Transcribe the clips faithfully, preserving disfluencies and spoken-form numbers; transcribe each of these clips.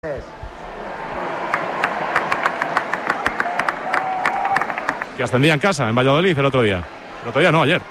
Que ascendía en casa, en Valladolid, el otro día. El otro día no, ayer.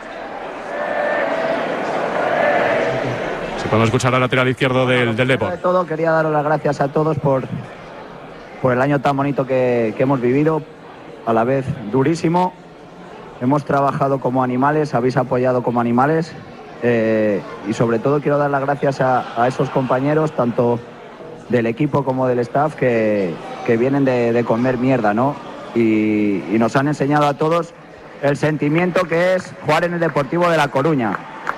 Si podemos escuchar al lateral izquierdo del, del Depor. Sobre todo, quería daros las gracias a todos por, por el año tan bonito que, que hemos vivido, a la vez durísimo. Hemos trabajado como animales, habéis apoyado como animales. Eh, y sobre todo quiero dar las gracias a, a esos compañeros, tanto del equipo como del staff, que, que vienen de, de comer mierda, ¿no? Y, y nos han enseñado a todos el sentimiento que es jugar en el Deportivo de La Coruña.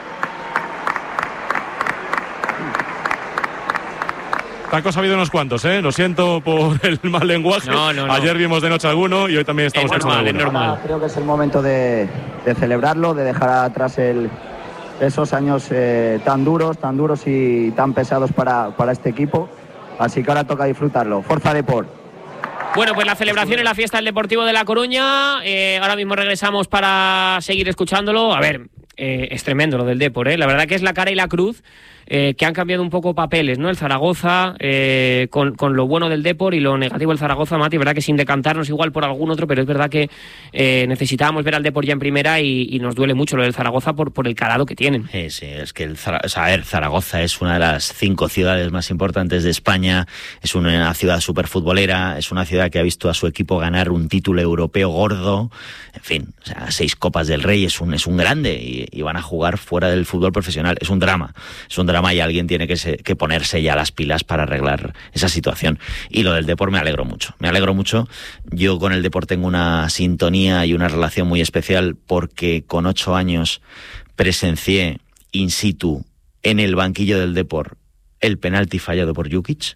Tacos ha habido unos cuantos, ¿eh? Lo siento por el mal lenguaje. No, no, no. Ayer vimos de noche alguno y hoy también estamos es normal, es normal. Ahora creo que es el momento de, de celebrarlo, de dejar atrás el, esos años eh, tan duros, tan duros y tan pesados para, para este equipo. Así que ahora toca disfrutarlo. Forza Depor. Bueno, pues la celebración y la fiesta del Deportivo de La Coruña. Eh, ahora mismo regresamos para seguir escuchándolo. A ver, eh, es tremendo lo del Depor, ¿eh? La verdad que es la cara y la cruz. Eh, que han cambiado un poco papeles, ¿no? El Zaragoza eh, con, con lo bueno del Depor y lo negativo del Zaragoza, Mati, verdad que sin decantarnos igual por algún otro, pero es verdad que eh, necesitábamos ver al Depor ya en primera y, y nos duele mucho lo del Zaragoza por, por el calado que tienen. Sí, sí, es que el Zara- o sea, a ver, Zaragoza es una de las cinco ciudades más importantes de España, es una ciudad súper futbolera, es una ciudad que ha visto a su equipo ganar un título europeo gordo, en fin, o sea, seis Copas del Rey, es un, es un grande y, y van a jugar fuera del fútbol profesional, es un drama, es un drama y alguien tiene que, se, que ponerse ya las pilas para arreglar esa situación. Y lo del Depor me alegro mucho, me alegro mucho. Yo con el Depor tengo una sintonía y una relación muy especial porque con ocho años presencié in situ en el banquillo del Depor el penalti fallado por Jukic.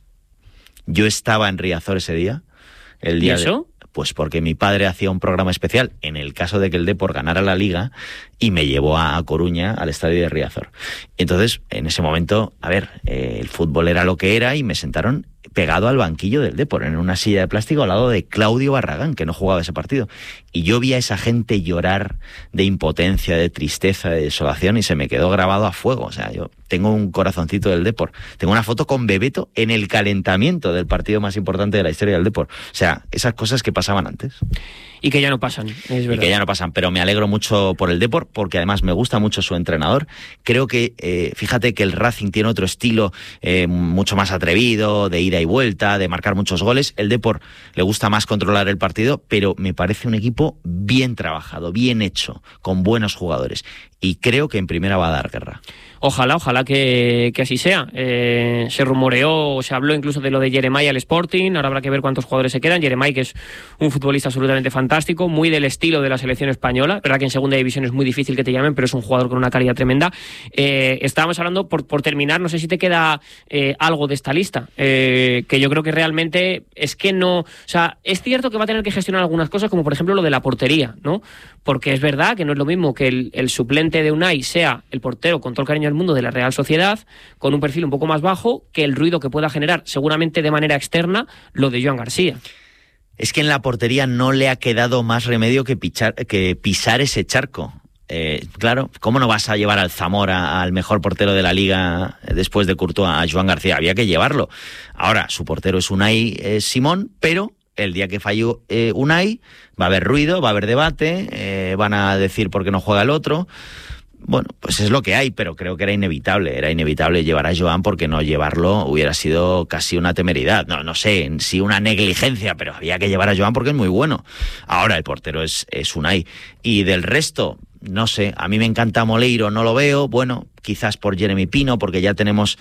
Yo estaba en Riazor ese día. El día ¿Y eso? De, pues porque mi padre hacía un programa especial en el caso de que el Depor ganara la Liga y me llevó a Coruña, al estadio de Riazor. Entonces, en ese momento, a ver, eh, el fútbol era lo que era y me sentaron pegado al banquillo del Depor, en una silla de plástico al lado de Claudio Barragán, que no jugaba ese partido. Y yo vi a esa gente llorar de impotencia, de tristeza, de desolación, y se me quedó grabado a fuego. O sea, yo tengo un corazoncito del Depor. Tengo una foto con Bebeto en el calentamiento del partido más importante de la historia del Depor. O sea, esas cosas que pasaban antes. Y que ya no pasan, es verdad. Y que ya no pasan, pero me alegro mucho por el Depor, porque además me gusta mucho su entrenador. Creo que, eh, fíjate que el Racing tiene otro estilo eh, mucho más atrevido, de ida y vuelta, de marcar muchos goles. El Depor le gusta más controlar el partido, pero me parece un equipo bien trabajado, bien hecho, con buenos jugadores. Y creo que en primera va a dar guerra. Ojalá, ojalá que, que así sea. Eh, se rumoreó, se habló incluso de lo de Jeremai al Sporting. Ahora habrá que ver cuántos jugadores se quedan. Jeremai, que es un futbolista absolutamente fantástico, muy del estilo de la selección española. Verdad que en segunda división es muy difícil que te llamen, pero es un jugador con una calidad tremenda. Eh, estábamos hablando, por, por terminar, no sé si te queda eh, algo de esta lista, eh, que yo creo que realmente es que no... O sea, es cierto que va a tener que gestionar algunas cosas, como por ejemplo lo de la portería, ¿no? Porque es verdad que no es lo mismo que el, el suplente de Unai sea el portero con todo el cariño del mundo de la Real Sociedad, con un perfil un poco más bajo, que el ruido que pueda generar seguramente de manera externa lo de Joan García. Es que en la portería no le ha quedado más remedio que, pichar, que pisar ese charco. Eh, claro, ¿cómo no vas a llevar al Zamora, al mejor portero de la Liga después de Courtois, a Joan García? Había que llevarlo. Ahora, su portero es Unai eh, Simón, pero el día que falló eh, Unai va a haber ruido, va a haber debate, eh, van a decir por qué no juega el otro. Bueno, pues es lo que hay, pero creo que era inevitable, era inevitable llevar a Joan, porque no llevarlo hubiera sido casi una temeridad, no, no sé, en sí una negligencia, pero había que llevar a Joan porque es muy bueno. Ahora el portero es, es Unai, y del resto, no sé, a mí me encanta Moleiro, no lo veo, bueno, quizás por Jeremy Pino, porque ya tenemos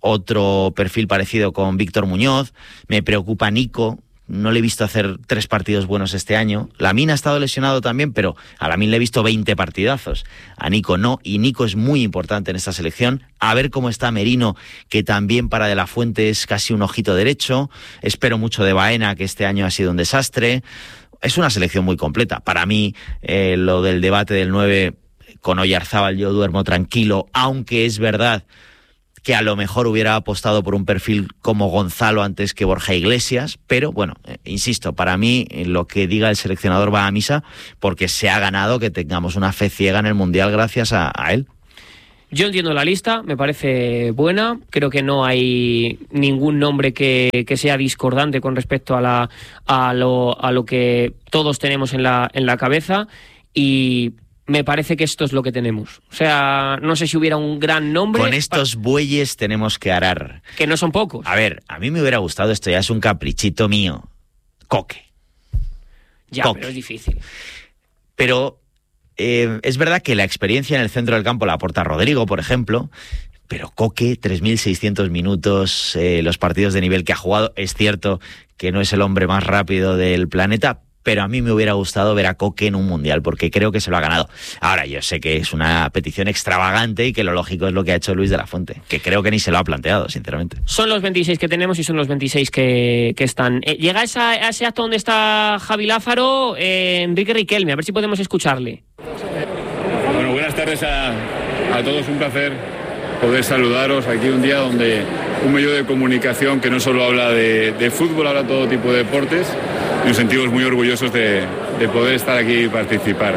otro perfil parecido con Víctor Muñoz, me preocupa Nico. No le he visto hacer tres partidos buenos este año. Lamine ha estado lesionado también, pero a Lamine le he visto veinte partidazos. A Nico no, y Nico es muy importante en esta selección. A ver cómo está Merino, que también para De La Fuente es casi un ojito derecho. Espero mucho de Baena, que este año ha sido un desastre. Es una selección muy completa. Para mí, eh, lo del debate del nueve con Oyarzábal, yo duermo tranquilo, aunque es verdad que a lo mejor hubiera apostado por un perfil como Gonzalo antes que Borja Iglesias, pero bueno, eh, insisto, para mí lo que diga el seleccionador va a misa, porque se ha ganado que tengamos una fe ciega en el Mundial gracias a, a él. Yo entiendo la lista, me parece buena. Creo que no hay ningún nombre que, que sea discordante con respecto a, la, a, lo, a lo que todos tenemos en la, en la cabeza. Y me parece que esto es lo que tenemos. O sea, no sé si hubiera un gran nombre. Con estos para... bueyes tenemos que arar. Que no son pocos. A ver, a mí me hubiera gustado, esto ya es un caprichito mío, Coque. Ya, Coque. Pero es difícil. Pero... Eh, es verdad que la experiencia en el centro del campo la aporta Rodrigo, por ejemplo, pero Coque, tres mil seiscientos minutos, eh, los partidos de nivel que ha jugado, es cierto que no es el hombre más rápido del planeta, pero a mí me hubiera gustado ver a Coque en un mundial, porque creo que se lo ha ganado. Ahora, yo sé que es una petición extravagante y que lo lógico es lo que ha hecho Luis de la Fuente, que creo que ni se lo ha planteado, sinceramente. Son los veintiséis que tenemos y son los veintiséis que, que están. Eh, llega a, esa, a ese acto donde está Javi Lázaro, eh, Enrique Riquelme, a ver si podemos escucharle. Bueno, buenas tardes a, a todos, un placer poder saludaros aquí un día donde un medio de comunicación que no solo habla de, de fútbol, habla de todo tipo de deportes, y nos sentimos muy orgullosos de, de poder estar aquí y participar.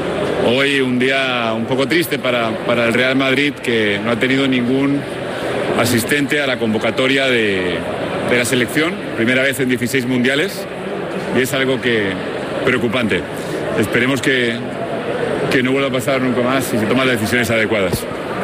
Hoy un día un poco triste para, para el Real Madrid, que no ha tenido ningún asistente a la convocatoria de, de la selección, primera vez en dieciséis mundiales, y es algo que preocupante. Esperemos que, que no vuelva a pasar nunca más y se tomen las decisiones adecuadas.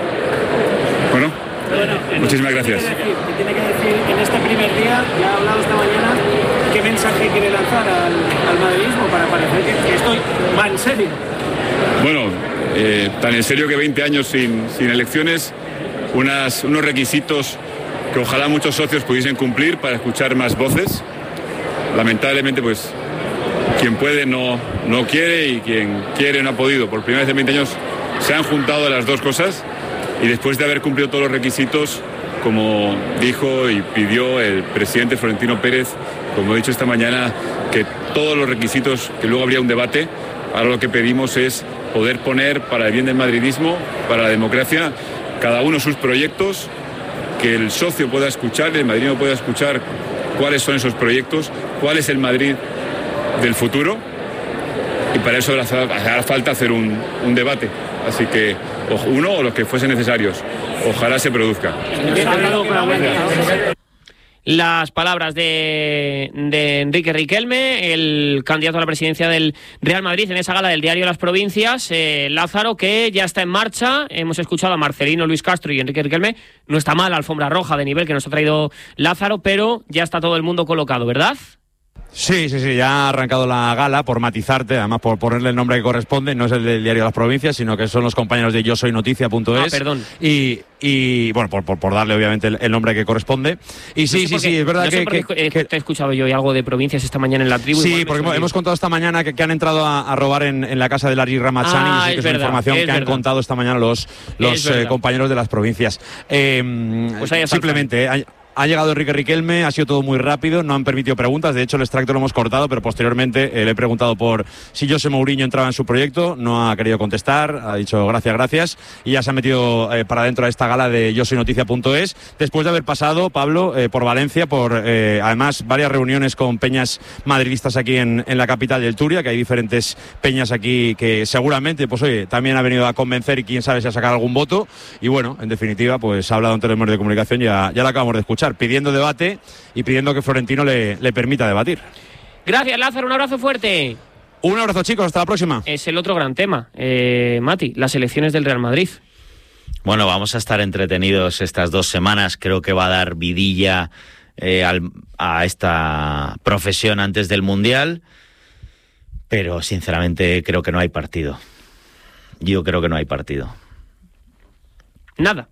Bueno, muchísimas gracias. ¿Qué tiene que decir en este primer día? Ya ha hablado esta mañana. ¿Qué mensaje quiere lanzar al, al madridismo para parecer que, que esto va en serio? Bueno, eh, tan en serio que veinte años sin, sin elecciones, unas, unos requisitos que ojalá muchos socios pudiesen cumplir para escuchar más voces. Lamentablemente, pues, quien puede no, no quiere y quien quiere no ha podido. Por primera vez en veinte años se han juntado las dos cosas y después de haber cumplido todos los requisitos, como dijo y pidió el presidente Florentino Pérez, como he dicho esta mañana, que todos los requisitos, que luego habría un debate, ahora lo que pedimos es poder poner para el bien del madridismo, para la democracia, cada uno sus proyectos, que el socio pueda escuchar, el madridismo pueda escuchar cuáles son esos proyectos, cuál es el Madrid del futuro, y para eso hará falta hacer un, un debate. Así que uno o los que fuesen necesarios, ojalá se produzca. Las palabras de, de Enrique Riquelme, el candidato a la presidencia del Real Madrid, en esa gala del diario Las Provincias. eh, Lázaro, que ya está en marcha. Hemos escuchado a Marcelino, Luis Castro y Enrique Riquelme. No está mal la alfombra roja de nivel que nos ha traído Lázaro, pero ya está todo el mundo colocado, ¿verdad? Sí, sí, sí, ya ha arrancado la gala, por matizarte, además por ponerle el nombre que corresponde, no es el del diario Las Provincias, sino que son los compañeros de yo soy noticia punto es. Ah, perdón. Y, y bueno, por, por, por darle obviamente el, el nombre que corresponde. Y no sí, sí, sí, es verdad no que, sé que, que, que... Te he escuchado yo y algo de provincias esta mañana en la tribu. Sí, porque hemos, hemos contado esta mañana que, que han entrado a, a robar en, en la casa de Larry Ramachani, ah, y sí que es, es verdad, una información es que verdad. han contado esta mañana los, los eh, compañeros de Las Provincias. Eh, pues simplemente... Hay, Ha llegado Enrique Riquelme, ha sido todo muy rápido, no han permitido preguntas, de hecho el extracto lo hemos cortado, pero posteriormente eh, le he preguntado por si José Mourinho entraba en su proyecto, no ha querido contestar, ha dicho gracias, gracias, y ya se ha metido eh, para dentro de esta gala de yo soy noticia punto es, después de haber pasado, Pablo, eh, por Valencia, por eh, además varias reuniones con peñas madridistas aquí en, en la capital del Turia, que hay diferentes peñas aquí que seguramente, pues oye, también ha venido a convencer y quién sabe si ha sacado algún voto, y bueno, en definitiva, pues ha hablado ante los medios de comunicación, ya, ya lo acabamos de escuchar, pidiendo debate y pidiendo que Florentino le, le permita debatir. Gracias, Lázaro, un abrazo fuerte. Un abrazo, chicos, hasta la próxima. Es el otro gran tema, eh, Mati, las elecciones del Real Madrid. Bueno, vamos a estar entretenidos estas dos semanas, creo que va a dar vidilla eh, al, a esta profesión antes del Mundial, pero sinceramente creo que no hay partido. Yo creo que no hay partido. Nada.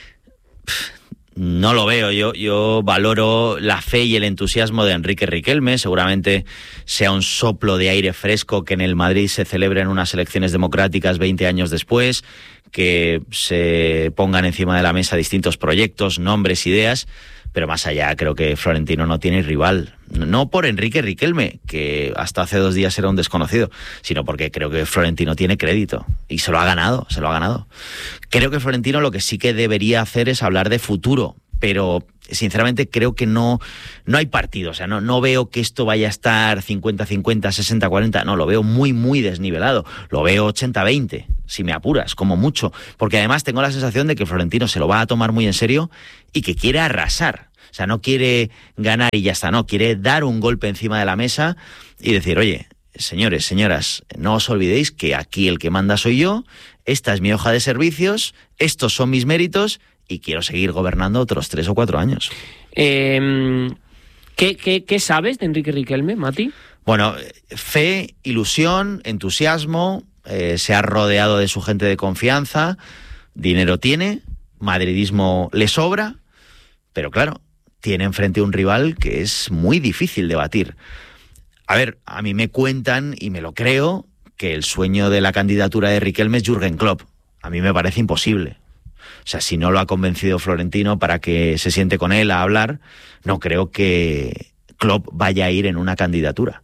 No lo veo, yo, yo valoro la fe y el entusiasmo de Enrique Riquelme, seguramente sea un soplo de aire fresco que en el Madrid se celebren unas elecciones democráticas veinte años después, que se pongan encima de la mesa distintos proyectos, nombres, ideas, pero más allá creo que Florentino no tiene rival, no por Enrique Riquelme, que hasta hace dos días era un desconocido, sino porque creo que Florentino tiene crédito y se lo ha ganado, se lo ha ganado. Creo que Florentino lo que sí que debería hacer es hablar de futuro, pero sinceramente creo que no, no hay partido, o sea, no, no veo que esto vaya a estar cincuenta cincuenta, sesenta cuarenta, no, lo veo muy, muy desnivelado, lo veo ochenta veinte, si me apuras, como mucho, porque además tengo la sensación de que Florentino se lo va a tomar muy en serio y que quiere arrasar, o sea, no quiere ganar y ya está, no, quiere dar un golpe encima de la mesa y decir, oye, señores, señoras, no os olvidéis que aquí el que manda soy yo, esta es mi hoja de servicios, estos son mis méritos y quiero seguir gobernando otros tres o cuatro años. Eh, ¿qué, qué, ¿Qué sabes de Enrique Riquelme, Mati? Bueno, fe, ilusión, entusiasmo, eh, se ha rodeado de su gente de confianza, dinero tiene, madridismo le sobra, pero claro, tiene enfrente un rival que es muy difícil de batir. A ver, a mí me cuentan, y me lo creo, que el sueño de la candidatura de Riquelme es Jürgen Klopp. A mí me parece imposible. O sea, si no lo ha convencido Florentino para que se siente con él a hablar, no creo que Klopp vaya a ir en una candidatura.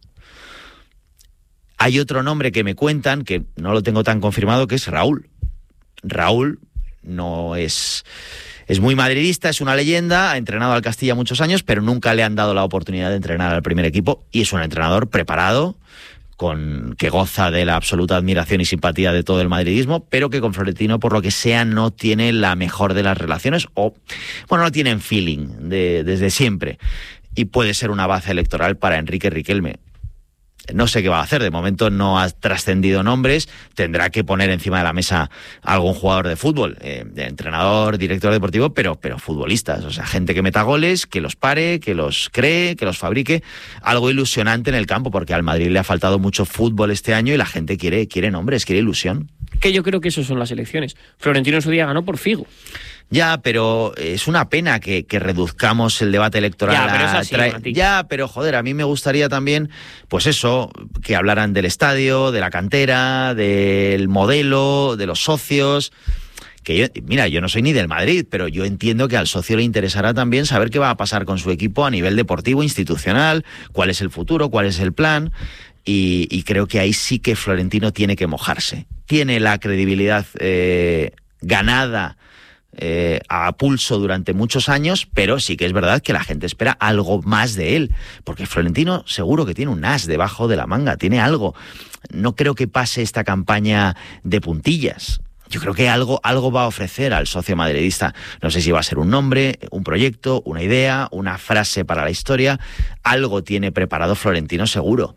Hay otro nombre que me cuentan, que no lo tengo tan confirmado, que es Raúl. Raúl no es... Es muy madridista, es una leyenda, ha entrenado al Castilla muchos años, pero nunca le han dado la oportunidad de entrenar al primer equipo y es un entrenador preparado, con que goza de la absoluta admiración y simpatía de todo el madridismo, pero que con Florentino, por lo que sea, no tiene la mejor de las relaciones o, bueno, no tienen feeling de, desde siempre y puede ser una baza electoral para Enrique Riquelme. No sé qué va a hacer, de momento no ha trascendido nombres, tendrá que poner encima de la mesa a algún jugador de fútbol, eh, de entrenador, director deportivo, pero, pero futbolistas, o sea, gente que meta goles, que los pare, que los cree, que los fabrique, algo ilusionante en el campo, porque al Madrid le ha faltado mucho fútbol este año y la gente quiere, quiere nombres, quiere ilusión. Que yo creo que eso son las elecciones. Florentino en su día ganó por Figo. Ya, pero es una pena que, que reduzcamos el debate electoral ya, pero a... es así, tra- ya, pero joder, a mí me gustaría también, pues eso, que hablaran del estadio, de la cantera, del modelo, de los socios... Que yo, mira, yo no soy ni del Madrid, pero yo entiendo que al socio le interesará también saber qué va a pasar con su equipo a nivel deportivo, institucional, cuál es el futuro, cuál es el plan... Y, y creo que ahí sí que Florentino tiene que mojarse. Tiene la credibilidad eh, ganada eh, a pulso durante muchos años, pero sí que es verdad que la gente espera algo más de él, porque Florentino seguro que tiene un as debajo de la manga, tiene algo. No creo que pase esta campaña de puntillas. Yo creo que algo, algo va a ofrecer al socio madridista. No sé si va a ser un nombre, un proyecto, una idea, una frase para la historia. Algo tiene preparado Florentino seguro.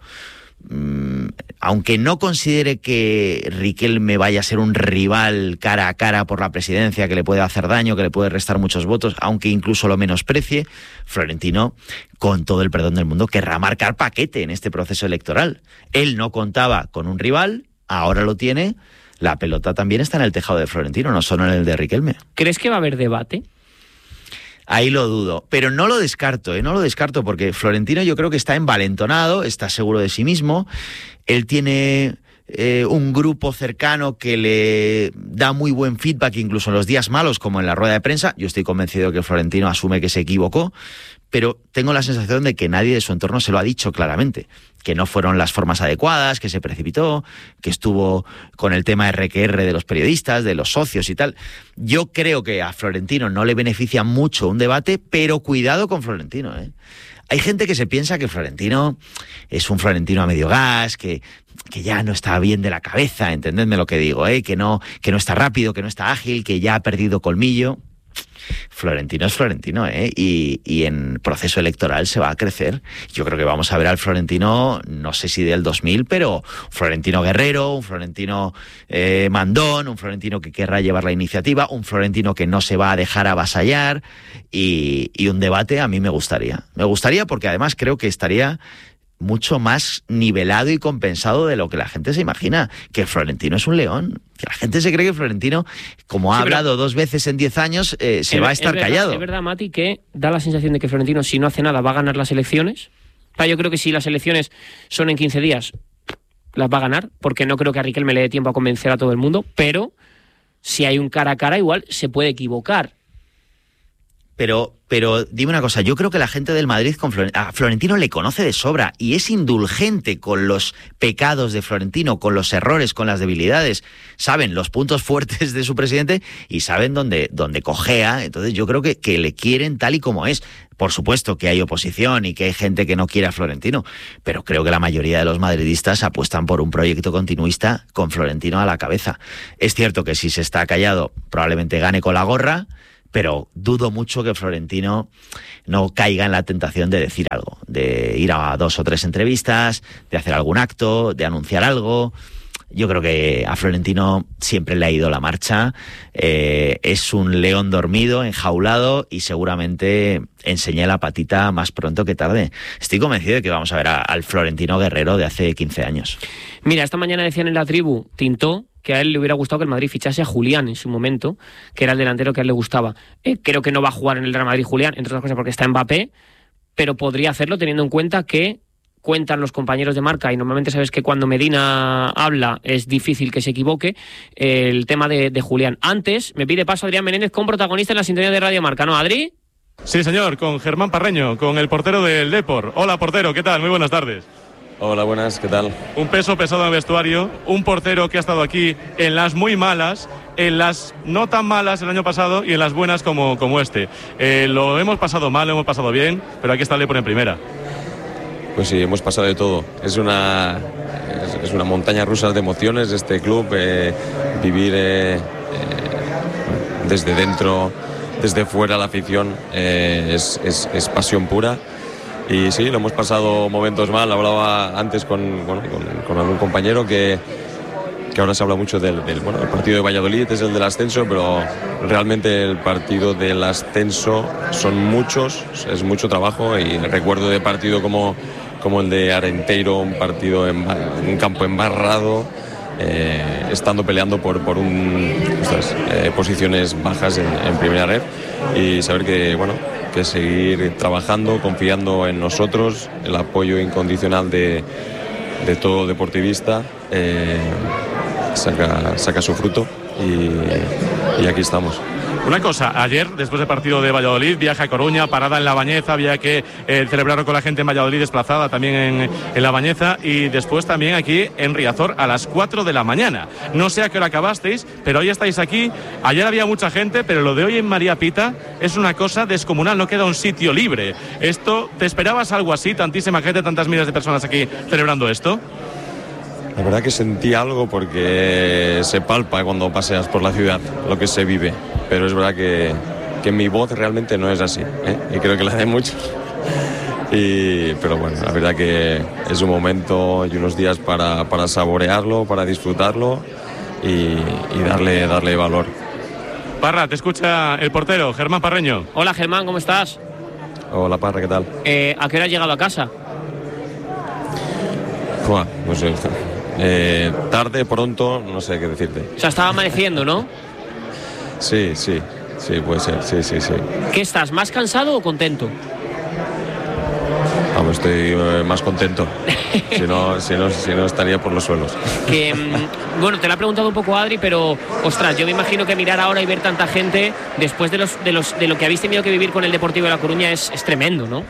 Mm, aunque no considere que Riquelme vaya a ser un rival cara a cara por la presidencia que le puede hacer daño, que le puede restar muchos votos, aunque incluso lo menosprecie, Florentino, con todo el perdón del mundo, querrá marcar paquete en este proceso electoral. Él no contaba con un rival, ahora lo tiene. La pelota también está en el tejado de Florentino, no solo en el de Riquelme. ¿Crees que va a haber debate? Ahí lo dudo, pero no lo descarto, ¿eh? no lo descarto porque Florentino yo creo que está envalentonado, está seguro de sí mismo, él tiene eh, un grupo cercano que le da muy buen feedback incluso en los días malos como en la rueda de prensa. Yo estoy convencido de que Florentino asume que se equivocó, pero tengo la sensación de que nadie de su entorno se lo ha dicho claramente, que no fueron las formas adecuadas, que se precipitó, que estuvo con el tema erre que erre de los periodistas, de los socios y tal. Yo creo que a Florentino no le beneficia mucho un debate, pero cuidado con Florentino, ¿eh? Hay gente que se piensa que Florentino es un Florentino a medio gas, que, que ya no está bien de la cabeza, entendedme lo que digo, ¿eh? que, no, que no está rápido, que no está ágil, que ya ha perdido colmillo. Florentino es Florentino, ¿eh? Y, y en proceso electoral se va a crecer. Yo creo que vamos a ver al Florentino, no sé si del dos mil, pero un Florentino guerrero, un Florentino eh, mandón, un Florentino que querrá llevar la iniciativa, un Florentino que no se va a dejar avasallar y, y un debate a mí me gustaría. Me gustaría porque además creo que estaría mucho más nivelado y compensado de lo que la gente se imagina, que Florentino es un león, que la gente se cree que Florentino, como ha sí, hablado dos veces en diez años, eh, se es, va a estar es verdad, callado. Es verdad, Mati, que da la sensación de que Florentino, si no hace nada, va a ganar las elecciones. Yo creo que si las elecciones son en quince días, las va a ganar, porque no creo que a Riquelme le dé tiempo a convencer a todo el mundo, pero si hay un cara a cara, igual se puede equivocar. pero, pero dime una cosa, yo creo que la gente del Madrid con Florentino, a Florentino le conoce de sobra y es indulgente con los pecados de Florentino, con los errores, con las debilidades. Saben los puntos fuertes de su presidente y saben dónde, dónde cojea. Entonces yo creo que, que le quieren tal y como es. Por supuesto que hay oposición y que hay gente que no quiere a Florentino, pero creo que la mayoría de los madridistas apuestan por un proyecto continuista con Florentino a la cabeza. Es cierto que si se está callado probablemente gane con la gorra, pero dudo mucho que Florentino no caiga en la tentación de decir algo, de ir a dos o tres entrevistas, de hacer algún acto, de anunciar algo. Yo creo que a Florentino siempre le ha ido la marcha, eh, es un león dormido, enjaulado y seguramente enseñe la patita más pronto que tarde. Estoy convencido de que vamos a ver a, al Florentino Guerrero de hace quince años. Mira, esta mañana decían en la tribu, Tintó, que a él le hubiera gustado que el Madrid fichase a Julián en su momento, que era el delantero que a él le gustaba. Eh, creo que no va a jugar en el Real Madrid Julián, entre otras cosas porque está Mbappé, pero podría hacerlo teniendo en cuenta que cuentan los compañeros de Marca, y normalmente sabes que cuando Medina habla es difícil que se equivoque, eh, el tema de, de Julián. Antes me pide paso Adrián Menéndez con protagonista en la sintonía de Radio Marca, ¿no, Adri? Sí, señor, con Germán Parreño, con el portero del Depor. Hola, portero, ¿qué tal? Muy buenas tardes. Hola, buenas, ¿qué tal? Un peso pesado en el vestuario, un portero que ha estado aquí en las muy malas, en las no tan malas el año pasado y en las buenas como, como este. Eh, lo hemos pasado mal, lo hemos pasado bien, pero aquí está el Depor en primera. Pues sí, hemos pasado de todo. Es una, es, es una montaña rusa de emociones este club, eh, vivir eh, eh, desde dentro, desde fuera la afición, eh, es, es, es pasión pura. Y sí, lo hemos pasado momentos mal. Hablaba antes con, bueno, con, con algún compañero que, que ahora se habla mucho del, del bueno, el partido de Valladolid, es el del ascenso, pero realmente el partido del ascenso son muchos, es mucho trabajo. Y recuerdo de partido como, como el de Arenteiro, un partido en un campo embarrado, eh, estando peleando por, por un, estas, eh, posiciones bajas en, en primera red, y saber que, bueno, que seguir trabajando, confiando en nosotros, el apoyo incondicional de, de todo deportivista, eh, saca, saca su fruto y, y aquí estamos. Una cosa, ayer, después del partido de Valladolid, viaje a Coruña, parada en La Bañeza, había que eh, celebrarlo con la gente en Valladolid, desplazada también en, en La Bañeza, y después también aquí en Riazor a las cuatro de la mañana. No sé a qué hora acabasteis, pero hoy estáis aquí. Ayer había mucha gente, pero lo de hoy en María Pita es una cosa descomunal, no queda un sitio libre. Esto, ¿te esperabas algo así? Tantísima gente, tantas miles de personas aquí celebrando esto. La verdad que sentí algo porque se palpa cuando paseas por la ciudad lo que se vive, pero es verdad que, que mi voz realmente no es así, ¿eh? Y creo que la de muchos. Y, pero bueno, la verdad que es un momento y unos días para, para saborearlo, para disfrutarlo y, y darle, darle valor. Parra, te escucha el portero, Germán Parreño. Hola Germán, ¿cómo estás? Hola Parra, ¿qué tal? Eh, ¿A qué hora has llegado a casa? Buah, no sé. Eh, tarde, pronto, no sé qué decirte. O sea, estaba amaneciendo, ¿no? Sí, sí, sí, puede ser, sí, sí, sí. ¿Qué estás, más cansado o contento? Vamos, estoy eh, más contento. Si no, si, no, si no estaría por los suelos. Que, bueno, te lo ha preguntado un poco Adri, pero, ostras, yo me imagino que mirar ahora y ver tanta gente después de, los, de, los, de lo que habéis tenido que vivir con el Deportivo de La Coruña es, es tremendo, ¿no?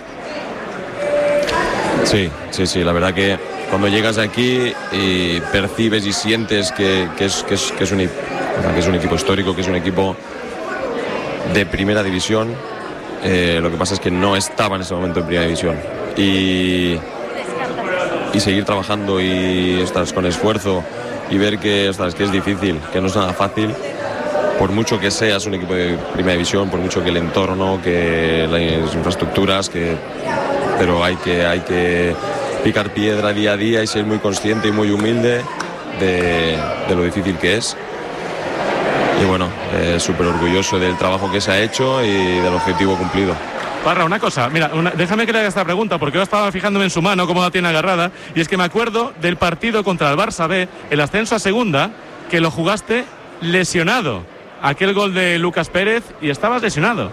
Sí, sí, sí, la verdad que cuando llegas aquí y percibes y sientes que, que, es, que, es, que, es un, que es un equipo histórico, que es un equipo de primera división, eh, lo que pasa es que no estaba en ese momento en primera división. Y, y seguir trabajando y estás con esfuerzo y ver que, estás, que es difícil, que no es nada fácil, por mucho que seas un equipo de primera división, por mucho que el entorno, que las infraestructuras, que, pero hay que, hay que picar piedra día a día y ser muy consciente y muy humilde de, de lo difícil que es. Y bueno, eh, súper orgulloso del trabajo que se ha hecho y del objetivo cumplido. Parra, una cosa, mira, una, déjame que le haga esta pregunta, porque yo estaba fijándome en su mano, cómo la tiene agarrada, y es que me acuerdo del partido contra el Barça B, el ascenso a segunda, que lo jugaste lesionado. Aquel gol de Lucas Pérez, y estabas lesionado.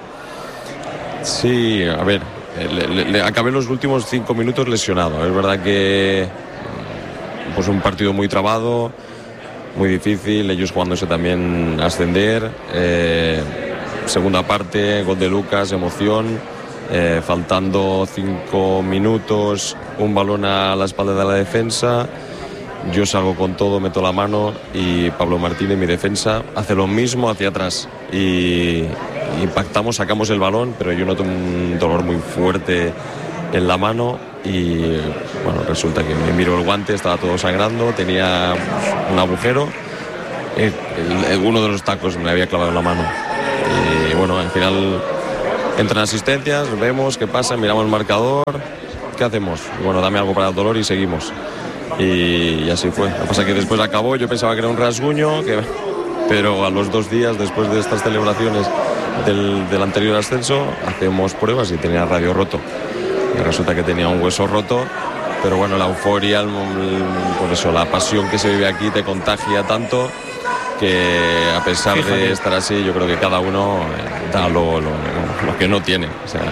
Sí, a ver, le, le, le acabé los últimos cinco minutos lesionado. Es verdad que pues un partido muy trabado, muy difícil, ellos jugándose también a ascender. Eh, segunda parte, gol de Lucas, emoción, eh, faltando cinco minutos, un balón a la espalda de la defensa, yo salgo con todo, meto la mano y Pablo Martínez, mi defensa, hace lo mismo hacia atrás y impactamos, sacamos el balón, pero yo noto un dolor muy fuerte en la mano y bueno, resulta que me miro el guante, estaba todo sangrando, tenía un agujero, el, el, uno de los tacos me había clavado en la mano y bueno, al final entran asistencias, vemos qué pasa, miramos el marcador, ¿qué hacemos? Y bueno, dame algo para el dolor y seguimos y, y así fue. Lo que pasa es que después acabó, yo pensaba que era un rasguño, que, pero a los dos días después de estas celebraciones del, del anterior ascenso hacemos pruebas y tenía radio roto. Y resulta que tenía un hueso roto, pero bueno, la euforia, el, el, por eso, la pasión que se vive aquí te contagia tanto que a pesar Fíjate. de estar así, yo creo que cada uno da lo, lo, lo que no tiene. O sea,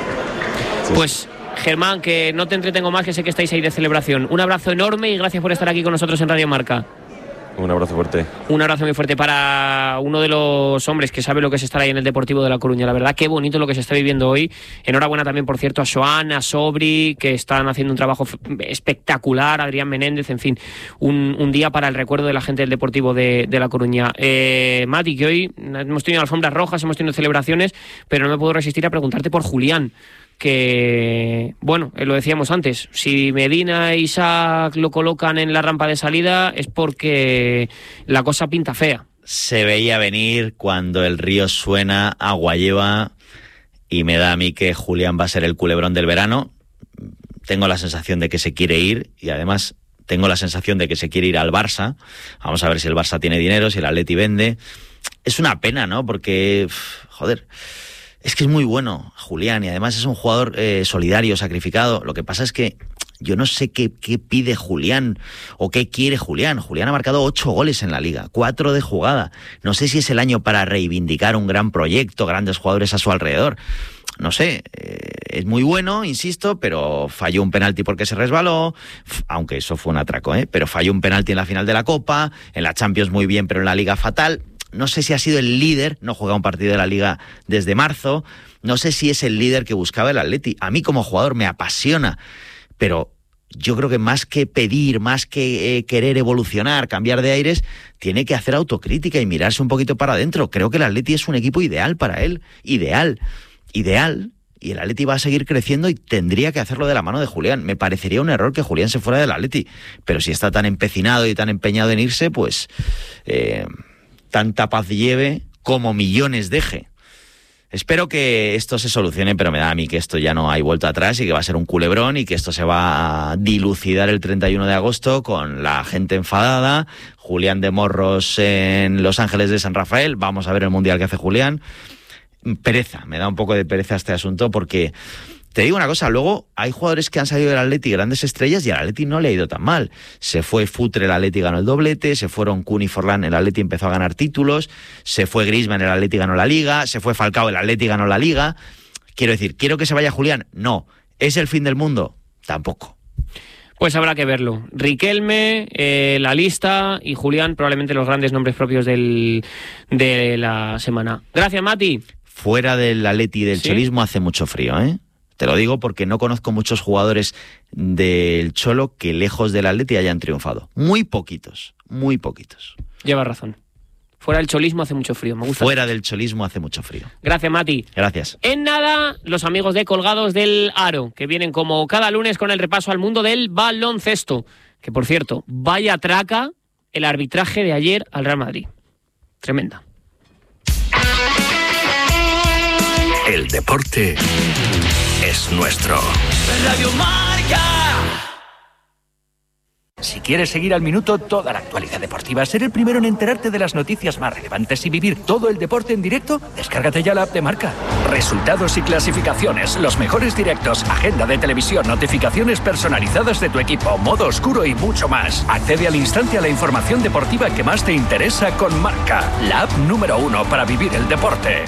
sí. Pues Germán, que no te entretengo más, que sé que estáis ahí de celebración. Un abrazo enorme y gracias por estar aquí con nosotros en Radio Marca. Un abrazo fuerte. Un abrazo muy fuerte para uno de los hombres que sabe lo que es estar ahí en el Deportivo de La Coruña. La verdad, qué bonito lo que se está viviendo hoy. Enhorabuena también, por cierto, a Xoán, a Sobri, que están haciendo un trabajo espectacular, Adrián Menéndez, en fin, un, un día para el recuerdo de la gente del Deportivo de, de La Coruña. Eh, Mati, que hoy hemos tenido alfombras rojas, hemos tenido celebraciones, pero no me puedo resistir a preguntarte por Julián. Que, bueno, lo decíamos antes, si Medina e Isaac lo colocan en la rampa de salida es porque la cosa pinta fea. Se veía venir cuando el río suena, agua lleva, y me da a mí que Julián va a ser el culebrón del verano. Tengo la sensación de que se quiere ir y además tengo la sensación de que se quiere ir al Barça. Vamos a ver si el Barça tiene dinero, si el Atleti vende. Es una pena, ¿no? Porque, joder... Es que es muy bueno Julián y además es un jugador eh, solidario, sacrificado. Lo que pasa es que yo no sé qué, qué pide Julián o qué quiere Julián. Julián ha marcado ocho goles en la Liga, cuatro de jugada. No sé si es el año para reivindicar un gran proyecto, grandes jugadores a su alrededor. No sé, eh, es muy bueno, insisto, pero falló un penalti porque se resbaló, aunque eso fue un atraco, ¿eh? Pero falló un penalti en la final de la Copa, en la Champions muy bien, pero en la Liga fatal. No sé si ha sido el líder, no juega un partido de la Liga desde marzo, no sé si es el líder que buscaba el Atleti. A mí como jugador me apasiona, pero yo creo que más que pedir, más que eh, querer evolucionar, cambiar de aires, tiene que hacer autocrítica y mirarse un poquito para adentro. Creo que el Atleti es un equipo ideal para él, ideal, ideal. Y el Atleti va a seguir creciendo y tendría que hacerlo de la mano de Julián. Me parecería un error que Julián se fuera del Atleti, pero si está tan empecinado y tan empeñado en irse, pues... Eh, tanta paz lleve como millones deje. Espero que esto se solucione, pero me da a mí que esto ya no hay vuelta atrás y que va a ser un culebrón y que esto se va a dilucidar el treinta y uno de agosto con la gente enfadada, Julián de Morros en Los Ángeles de San Rafael. Vamos a ver el mundial que hace Julián. Pereza, me da un poco de pereza este asunto porque... Te digo una cosa, luego hay jugadores que han salido del Atleti, grandes estrellas, y al Atleti no le ha ido tan mal. Se fue Futre, el Atleti ganó el doblete, se fueron Kun y Forlán, el Atleti empezó a ganar títulos, se fue Griezmann, el Atleti ganó la Liga, se fue Falcao, el Atleti ganó la Liga. Quiero decir, ¿quiero que se vaya Julián? No. ¿Es el fin del mundo? Tampoco. Pues habrá que verlo. Riquelme, eh, la lista y Julián, probablemente los grandes nombres propios del, de la semana. Gracias, Mati. Fuera del Atleti y del ¿Sí? cholismo hace mucho frío, ¿eh? Te lo digo porque no conozco muchos jugadores del Cholo que lejos del Atleti hayan triunfado. Muy poquitos, muy poquitos. Llevas razón. Fuera del cholismo hace mucho frío, me gusta. Fuera del cholismo hace mucho frío. Gracias, Mati. Gracias. En nada, los amigos de Colgados del Aro, que vienen como cada lunes con el repaso al mundo del baloncesto. Que, por cierto, vaya traca el arbitraje de ayer al Real Madrid. Tremenda. El deporte es nuestro. Radio Marca. Si quieres seguir al minuto toda la actualidad deportiva, ser el primero en enterarte de las noticias más relevantes y vivir todo el deporte en directo, descárgate ya la app de Marca. Resultados y clasificaciones, los mejores directos, agenda de televisión, notificaciones personalizadas de tu equipo, modo oscuro y mucho más. Accede al instante a la información deportiva que más te interesa con Marca, la app número uno para vivir el deporte.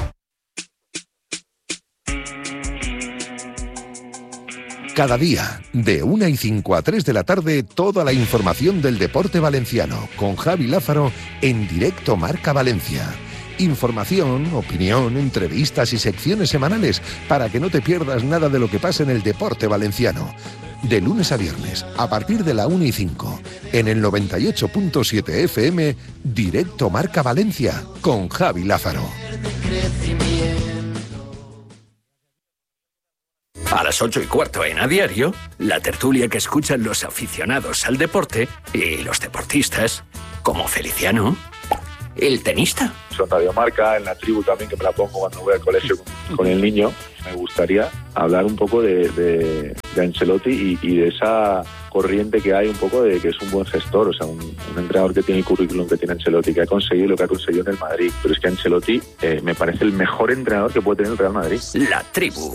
Cada día, de una y cinco a tres de la tarde, toda la información del deporte valenciano, con Javi Lázaro, en directo Marca Valencia. Información, opinión, entrevistas y secciones semanales para que no te pierdas nada de lo que pasa en el deporte valenciano. De lunes a viernes, a partir de la una y cinco, en el noventa y ocho punto siete F M, Directo Marca Valencia, con Javi Lázaro. A las ocho y cuarto en A Diario, la tertulia que escuchan los aficionados al deporte y los deportistas, como Feliciano, el tenista. Son Radio Marca, en la tribu también, que me la pongo cuando voy al colegio con, con el niño. Me gustaría hablar un poco de, de, de Ancelotti y, y de esa corriente que hay un poco de que es un buen gestor, o sea, un, un entrenador que tiene el currículum que tiene Ancelotti, que ha conseguido lo que ha conseguido en el Madrid. Pero es que Ancelotti eh, me parece el mejor entrenador que puede tener el Real Madrid. La tribu.